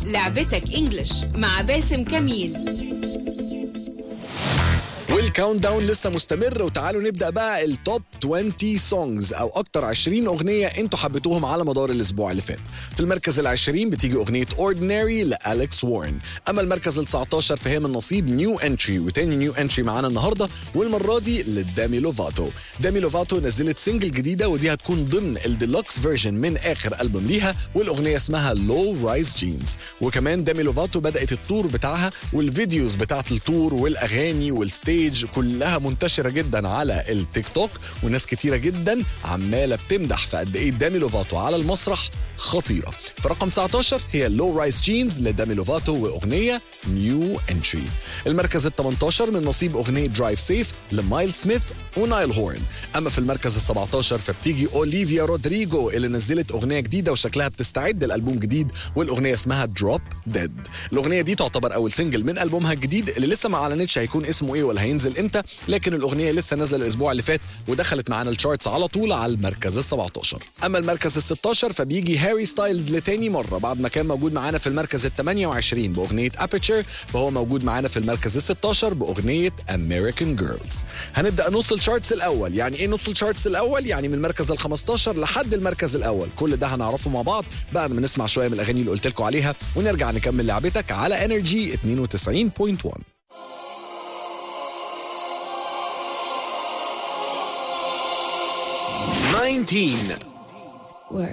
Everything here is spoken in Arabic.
لعبتك انجلش مع باسم كميل. والكاونت داون لسه مستمر، وتعالوا نبدأ بقى التوب 20 سونجز أو أكتر 20 أغنية أنتوا حبيتوهم على مدار الأسبوع اللي فات. في المركز ال20 بتيجي أغنية Ordinary لأليكس وارن. أما المركز ال19 فهي من نصيب نيو انتري، وتاني نيو انتري معانا النهاردة والمرة دي لدامي لوفاتو. دامي لوفاتو نزلت سنجل جديدة ودي هتكون ضمن الديلوكس فيرجن من آخر ألبوم ليها، والأغنية اسمها لو رايز جينز. وكمان دامي لوفاتو بدأت التور بتاعها، والفيديوز بتاعت التور والأغاني والستيج كلها منتشرة جدا على التيك توك، وناس كتيرة جدا عمالة بتمدح في قد ايه دامي لوفاتو على المسرح خطيرة. في رقم 19 هي لو رايز جينز لدامي لوفاتو وأغنية نيو انتري. المركز ال18 من نصيب أغنية درايف سيف لمايل سميث ونايل هورن. أما في المركز ال17 فبتيجي أوليفيا رودريجو اللي نزلت أغنية جديدة وشكلها بتستعد لألبوم جديد، والأغنية اسمها دروب ديد. الأغنية دي تعتبر أول سنجل من ألبومها الجديد اللي لسه ما أعلنتش هيكون اسمه إيه ولا هينزل إمتى، لكن الأغنية لسه نازلة الأسبوع اللي فات ودخلت معانا الشارتس على طول على المركز ال17. أما المركز ال16 فبيجي هاري ستايلز لتاني مرة بعد ما كان موجود معانا في المركز ال28 بأغنية أبيتشر، فهو موجود معانا في المركز ال16 بأغنية American Girls. هنبدأ نص الشارتس الأول. يعني إيه نص الشارتس الأول؟ يعني من المركز ال15 لحد المركز الأول. كل ده هنعرفه مع بعض بعد ما نسمع شوية من الأغاني اللي قلت لكم عليها، ونرجع نكمل لعبتك على انرجي 92.1. 19.